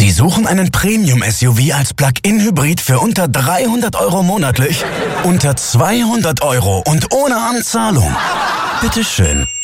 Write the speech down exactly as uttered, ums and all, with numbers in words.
Sie suchen einen Premium-S U V als Plug-in-Hybrid für unter dreihundert Euro monatlich? Unter zweihundert Euro und ohne Anzahlung? Bitteschön.